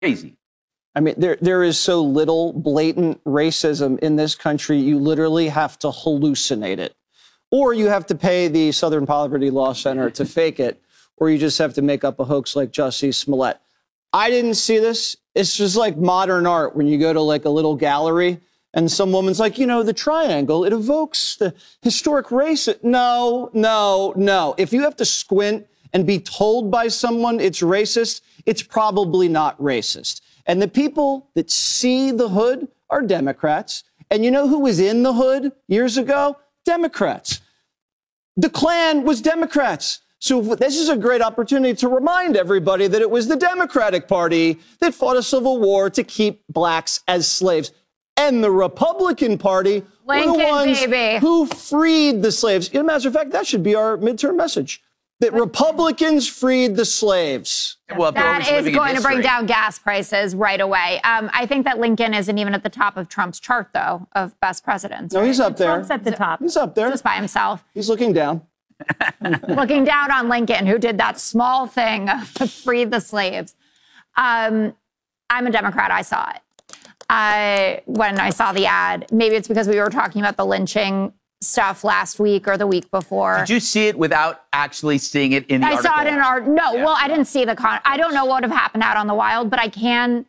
crazy. I mean, there is so little blatant racism in this country, you literally have to hallucinate it. Or you have to pay the Southern Poverty Law Center to fake it, or you just have to make up a hoax like Jussie Smollett. I didn't see this. It's just like modern art when you go to like a little gallery and some woman's like, the triangle, it evokes the historic race. No. If you have to squint and be told by someone it's racist, it's probably not racist. And the people that see the hood are Democrats. And you know who was in the hood years ago? Democrats. The Klan was Democrats. So this is a great opportunity to remind everybody that it was the Democratic Party that fought a civil war to keep blacks as slaves. And the Republican Party were the ones who freed the slaves. As a matter of fact, that should be our midterm message. That Republicans freed the slaves. Well, that is going to bring down gas prices right away. I think that Lincoln isn't even at the top of Trump's chart, though, of best presidents. No, he's up there. Trump's at the top. He's up there. Just by himself. He's looking down. Looking down on Lincoln, who did that small thing to free the slaves. I'm a Democrat. I saw it. When I saw the ad, maybe it's because we were talking about the lynching stuff last week or the week before. Did you see it without actually seeing it in the article? I saw it in art. No, yeah. Well, I didn't see I don't know what would have happened out on the wild, but I can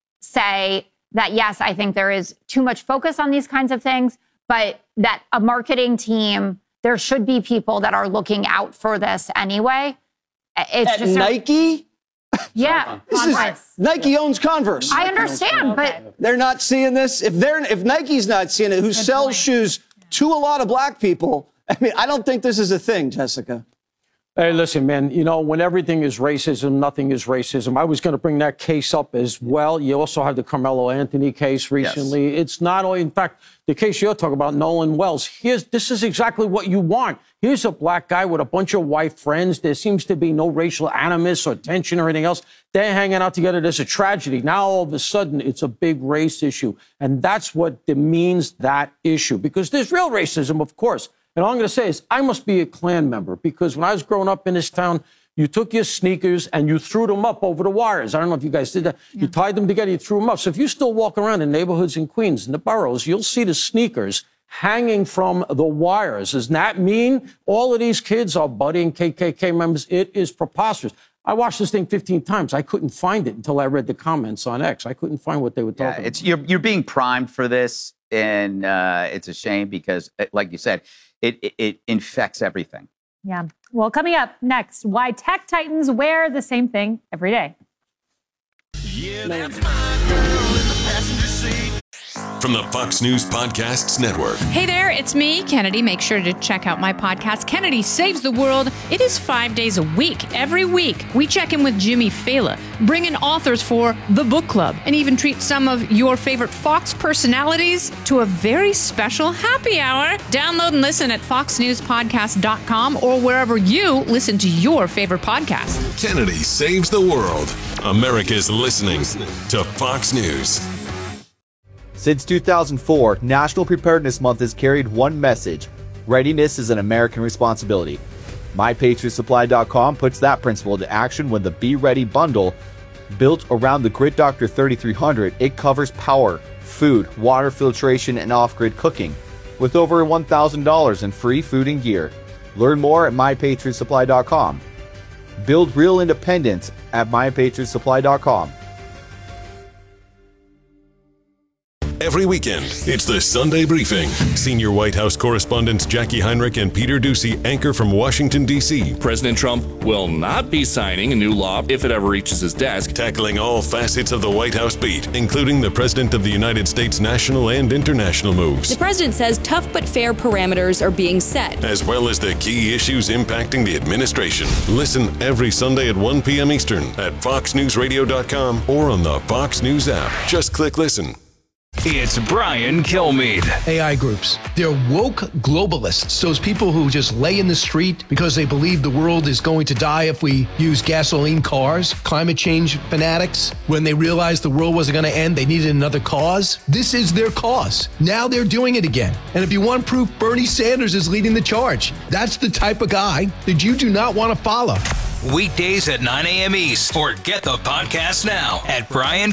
say that, yes, I think there is too much focus on these kinds of things, but that a marketing team, there should be people that are looking out for this anyway. It's At just Nike? Yeah. Nike owns Converse. I understand, but they're not seeing this. If Nike's not seeing it, who sells shoes to a lot of black people, I mean, I don't think this is a thing, Jessica. Hey, listen, man, when everything is racism, nothing is racism. I was going to bring that case up as well. You also have the Carmelo Anthony case recently. Yes. It's not only, in fact, the case you're talking about, Nolan Wells. This is exactly what you want. Here's a black guy with a bunch of white friends. There seems to be no racial animus or tension or anything else. They're hanging out together. There's a tragedy. Now, all of a sudden, it's a big race issue. And that's what demeans that issue. Because there's real racism, of course. And all I'm going to say is I must be a Klan member, because when I was growing up in this town, you took your sneakers and you threw them up over the wires. I don't know if you guys did that. Yeah. You tied them together, you threw them up. So if you still walk around in neighborhoods in Queens, in the boroughs, you'll see the sneakers hanging from the wires. Does that mean all of these kids are budding KKK members? It is preposterous. I watched this thing 15 times. I couldn't find it until I read the comments on X. I couldn't find what they were talking about. You're being primed for this, and it's a shame because, like you said, it infects everything. Yeah. Well, coming up next, why tech titans wear the same thing every day. Yeah, that's my girl in the passenger seat. From the Fox News Podcasts Network. Hey there, it's me, Kennedy. Make sure to check out my podcast, Kennedy Saves the World. It is 5 days a week. Every week, we check in with Jimmy Fallon, bring in authors for the book club, and even treat some of your favorite Fox personalities to a very special happy hour. Download and listen at foxnewspodcast.com or wherever you listen to your favorite podcast. Kennedy Saves the World. America's listening to Fox News. Since 2004, National Preparedness Month has carried one message: readiness is an American responsibility. MyPatriotSupply.com puts that principle into action when the Be Ready bundle, built around the Grid Doctor 3300, it covers power, food, water filtration, and off-grid cooking, with over $1,000 in free food and gear. Learn more at MyPatriotSupply.com. Build real independence at MyPatriotSupply.com. Every weekend, it's the Sunday Briefing. Senior White House correspondents Jackie Heinrich and Peter Doocy anchor from Washington, D.C. President Trump will not be signing a new law if it ever reaches his desk. Tackling all facets of the White House beat, including the President of the United States' national and international moves. The president says tough but fair parameters are being set, as well as the key issues impacting the administration. Listen every Sunday at 1 p.m. Eastern at foxnewsradio.com or on the Fox News app. Just click listen. It's Brian Kilmeade. AI groups. They're woke globalists. Those people who just lay in the street because they believe the world is going to die if we use gasoline cars. Climate change fanatics. When they realized the world wasn't going to end, they needed another cause. This is their cause. Now they're doing it again. And if you want proof, Bernie Sanders is leading the charge. That's the type of guy that you do not want to follow. weekdays at 9 a.m. East. Or get the podcast now at